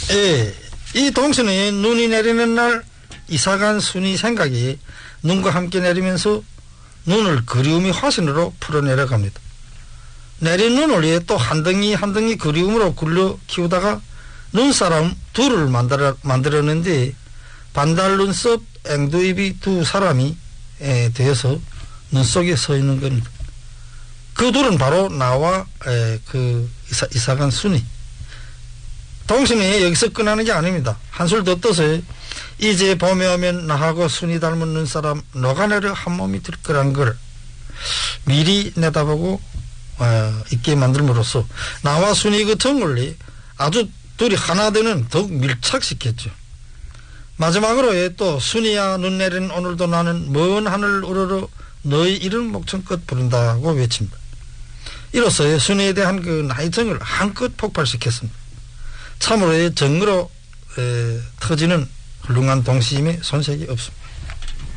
예, 이 동선에 눈이 내리는 날 이사간 순이 생각이 눈과 함께 내리면서 눈을 그리움의 화신으로 풀어내려갑니다. 내린 눈을 위해 또 한 덩이 한 덩이 그리움으로 굴려 키우다가 눈사람 둘을 만들었는데 반달 눈썹 앵두입이 두 사람이 되어서 눈 속에 서 있는 겁니다. 그 둘은 바로 나와 그 이사간 순이. 동신이 여기서 끝나는 게 아닙니다. 한술 더 떠서 이제 봄에 오면 나하고 순이 닮은 눈사람 녹아내려 한 몸이 될 거란 걸 미리 내다보고 있게 만들므로써 나와 순이 그 정글리 아주 둘이 하나 되는 더욱 밀착시켰죠. 마지막으로 또 순이야 눈 내리는 오늘도 나는 먼 하늘 우러러 너의 이름 목청껏 부른다고 외칩니다. 이로써 순이에 대한 그 나이정을 한껏 폭발시켰습니다. 참으로 정으로 터지는 훌륭한 동시임에 손색이 없습니다.